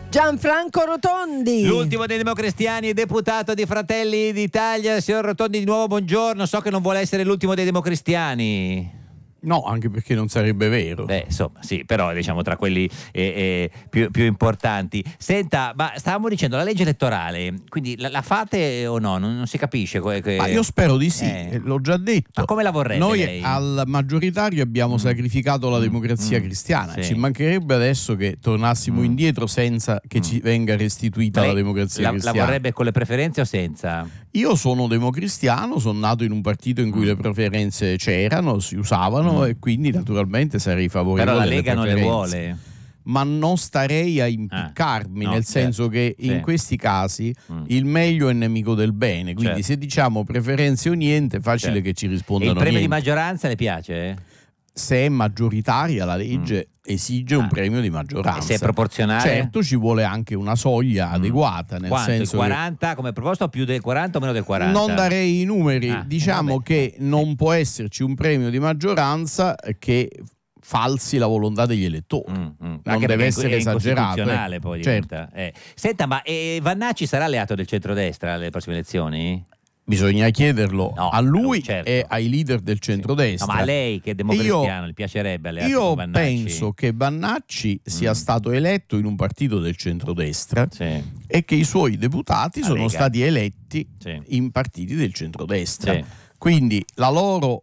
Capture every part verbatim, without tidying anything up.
Gianfranco Rotondi. L'ultimo dei democristiani, deputato di Fratelli d'Italia. Signor Rotondi, di nuovo buongiorno. So che non vuole essere l'ultimo dei democristiani. No, anche perché non sarebbe vero. Beh, insomma, sì, però diciamo tra quelli eh, eh, più, più importanti. Senta, ma stavamo dicendo la legge elettorale, quindi la, la fate o no? Non, non si capisce. Que- que- Ma io spero di sì, eh. l'ho già detto. Ma come la vorrebbe Noi lei? al maggioritario abbiamo Mm. sacrificato la Mm. democrazia Mm. cristiana. Sì. Ci mancherebbe adesso che tornassimo Mm. indietro senza che Mm. ci venga restituita Lei la democrazia la, cristiana. la vorrebbe con le preferenze o senza? Io sono democristiano, sono nato in un partito in cui Mm. le preferenze c'erano, si usavano Mm. e quindi naturalmente sarei favorevole Però la alle Lega non le preferenze. vuole. Ma non starei a impiccarmi, Ah, no, nel senso certo, che in sì. questi casi Mm. il meglio è nemico del bene, quindi Certo. se diciamo preferenze o niente è facile Certo. che ci E rispondano il premio niente. di maggioranza le piace? Se è maggioritaria la legge esige Ah. un premio di maggioranza. E se è proporzionale? Certo, ci vuole anche una soglia Mm. adeguata, nel Quanto? senso il che quaranta come proposto, più del quaranta o meno del quaranta? non darei i numeri, Ah, diciamo vabbè. che non può esserci un premio di maggioranza che falsi la volontà degli elettori. Mm, mm. Non Anche deve perché essere è esagerato. incostituzionale, eh. poi Certo. diventa. Eh. Senta, ma eh, Vannacci sarà alleato del centrodestra alle prossime elezioni? Bisogna chiederlo No, a lui certo. e ai leader del centrodestra. No, ma a lei che è democristiano gli piacerebbe allearsi Io con Vannacci? penso che Vannacci sia Mm. stato eletto in un partito del centrodestra Sì, e che i suoi deputati La sono Lega. stati eletti sì, in partiti del centrodestra. sì, Quindi la loro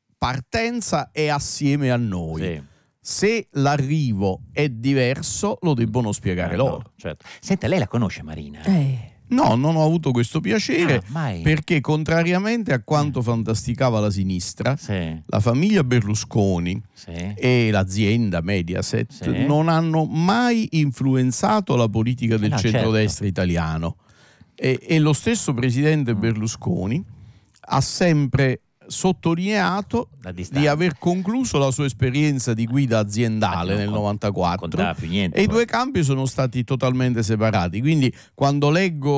partenza è assieme a noi. sì. Se l'arrivo è diverso, lo debbono spiegare Eh, loro. no, certo. Senta, lei la conosce Marina? Eh. No, non ho avuto questo piacere Ah, mai? perché, contrariamente a quanto fantasticava la sinistra, Sì, la famiglia Berlusconi sì. e l'azienda Mediaset Sì. non hanno mai influenzato la politica del no, centrodestra italiano. E, e lo stesso presidente Mm. Berlusconi ha sempre sottolineato La distanza. di aver concluso la sua esperienza di guida aziendale Non nel cont- novantaquattro contava più niente, e i poi. due campi sono stati totalmente separati. Quindi quando leggo